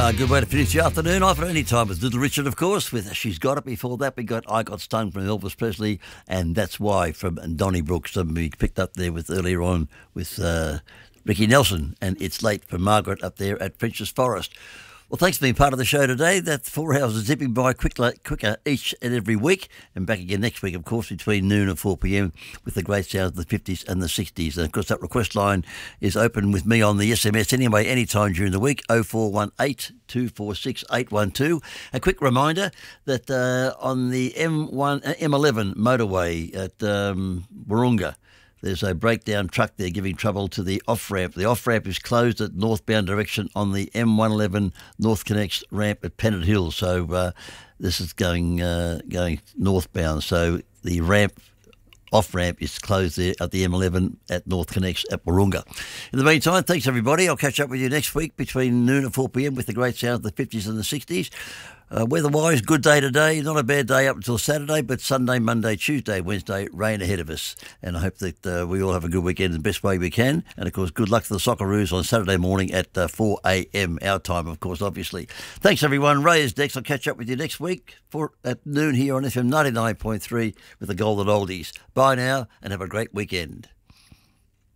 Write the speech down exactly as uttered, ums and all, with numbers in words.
Uh, good way to finish the afternoon off at any time with Little Richard, of course, with She's Got It. Before that, we got I Got Stung from Elvis Presley, and That's Why from Donnybrook. Some we picked up there with earlier on with uh, Ricky Nelson, and It's Late for Margaret up there at French's Forest. Well, thanks for being part of the show today. That four hours is zipping by quicker, quicker each and every week. And back again next week, of course, between noon and four p.m. with the great sounds of the fifties and the sixties. And, of course, that request line is open with me on the S M S anyway, anytime during the week, oh four one eight, two four six, eight one two. A quick reminder that uh, on the M one, uh, M eleven motorway at um, Wahroonga, there's a breakdown truck there giving trouble to the off-ramp. The off-ramp is closed at northbound direction on the M one eleven North Connects ramp at Pennant Hill. So uh, this is going uh, going northbound. So the ramp, off-ramp is closed there at the M eleven at North Connects at Wahroonga. In the meantime, thanks everybody. I'll catch up with you next week between noon and four p.m. with the great sound of the fifties and the sixties. Uh, weather-wise, good day today. Not a bad day up until Saturday, but Sunday, Monday, Tuesday, Wednesday, rain ahead of us. And I hope that uh, we all have a good weekend the best way we can. And, of course, good luck to the Socceroos on Saturday morning at uh, four a.m. our time, of course, obviously. Thanks, everyone. Ray is next. I'll catch up with you next week for at noon here on F M ninety-nine point three with the Golden Oldies. Bye now and have a great weekend.